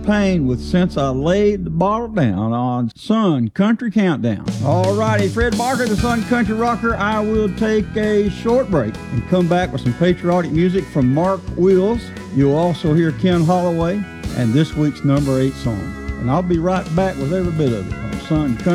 Payne with Since I Laid the Bottle Down on Sun Country Countdown. All righty, Fred Barker, the Sun Country Rocker. I will take a short break and come back with some patriotic music from Mark Wills. You'll also hear Ken Holloway and this week's number 8 song. And I'll be right back with every bit of it on Sun Country.